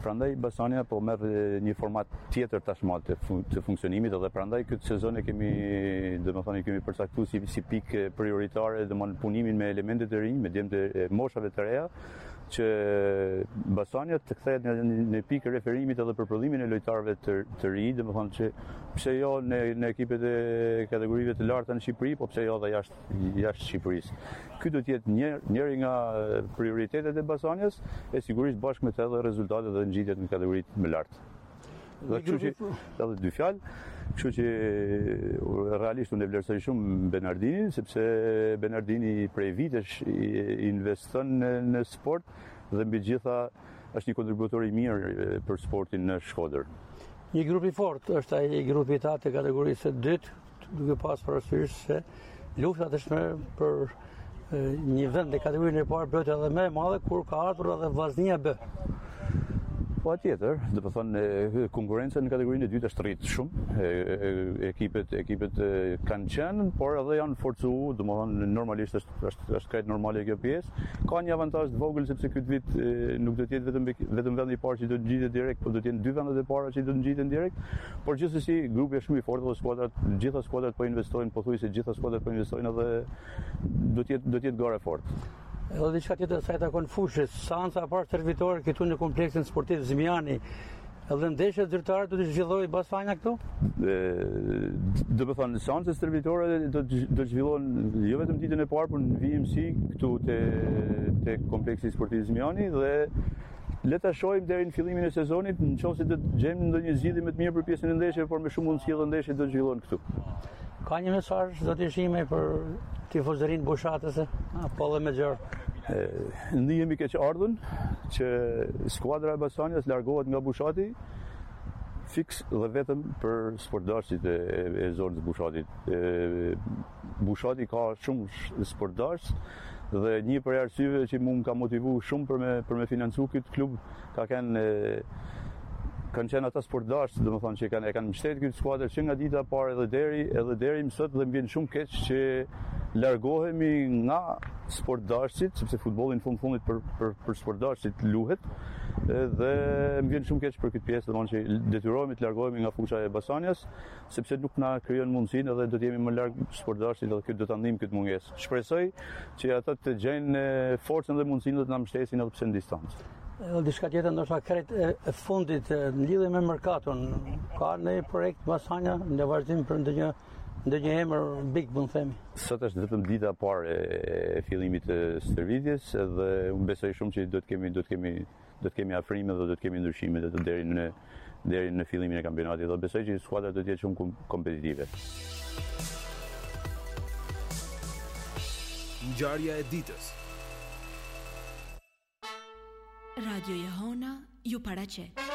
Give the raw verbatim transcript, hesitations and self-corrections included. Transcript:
prandaj Basania po merr një format tjetër tashmë të, fun të funksionimit dhe prandaj këtë sezon e kemi, domethënë kemi përcaktuar si, si pikë prioritare domethënë punimin me elemente të rinj, me djemtë e moshave të reja, që Basania të kthehet në, në pikë referimit edhe për prodhimin e lojtarëve të, të ri, domethënë që pse jo në, në ekipet e kategorive të larta në Shqipëri, po pse jo edhe jashtë jashtë Shqipërisë. Ky do të jetë një njëri nga prioritetet e Basanias, e sigurisht bashkë me të edhe rezultatet dhe ngjitjet në kategoritë më lartë. Dhe kështu që edhe dy fjalë, kështu që realisht unë e vlerësoj shumë Benardinin, sepse Benardini prej vitesh investon në, në sport dhe mbi gjitha është një kontributor i mirë për sportin në Shkodër. Një grup i fortë është ai grupi i tatë kategorisë së dytë, duke pas parasysh se lufta është për e, një vend në kategorinë e parë bëhet edhe më e madhe kur ka ardhur edhe Vllaznia B. Po atjetër, do të thonë konkurenca në kategorinë e dytë është rrit shumë. E, e, ekipet ekipet e, kanë qenë, por edhe janë forcuar, domethënë normalisht është është është krejt normale kjo pjesë. Ka një avantazh të vogël sepse ky vit e, nuk do të jetë vetëm vetëm vendi i parë që do të ngjitet direkt, por do të jenë dy vendet e para që do të ngjiten direkt. Por gjithsesi grupi është shumë i fortë dhe skuadrat, gjitha skuadrat po investojnë, pothuajse gjitha skuadrat po investojnë edhe do të jetë do të jetë gara e fortë. Edhe diçka tjetër sa i takon fushës, seanca e parë servitore këtu në kompleksin sportiv Zmiani. Edhe ndeshjet zyrtare do të zhvillojë Basania këtu? Do të thonë seancat servitore do të do të zhvillohen jo vetëm ditën e parë, por në V M C këtu te te kompleksi sportiv Zmiani dhe le ta shohim deri në fillimin e sezonit, nëse do të gjejmë ndonjë zgjidhje më të mirë për pjesën e ndeshjeve, por me shumë mundësi edhe ndeshjet do të zhvillohen këtu. Ka një mesazh do të shihemi për tifozërinë bushatëse, apo edhe me gjërë? Ndihemi keq ardhën që skuadra e Basanias largohet nga Bushati fiks dhe vetëm për sportdarësit e, e zonës Bushatit. E, Bushati ka shumë sportdarës dhe një për arsyeve që mua më ka motivuar shumë për me për me financu këtë klub ka kanë kanë qenë ata sportdarës, domethënë që kanë e kanë mbështetur këtë skuadër që nga dita e parë edhe deri edhe deri më sot dhe më vjen shumë keq që largohemi nga sportdarësit, sepse futbolli në fund fundit për për për sportdarësit luhet dhe më vjen shumë keq për këtë pjesë, domethënë që detyrohemi të largohemi nga fusha e Basanias, sepse nuk na krijon mundësinë edhe do të jemi më larg sportdarësit dhe këtë do ta ndihmë këtë mungesë. Shpresoj që ata të gjejnë forcën dhe mundësinë dhe të na mbështesin edhe pse në distancë. Edhe diçka tjetër ndoshta krejt e, e fundit në lidhje me merkaton, ka një projekt Basania në vazhdim për ndonjë ndonjë emër big, mund themi. Sot është vetëm dita e parë e fillimit të stërvitjes dhe unë besoj shumë që do të kemi do të kemi do të kemi afrime dhe do të kemi ndryshime deri në deri në fillimin e kampionatit dhe besoj që skuadrat do të jetë shumë kompetitive. Ngjarja e ditës. Radio Jehona ju paraqet.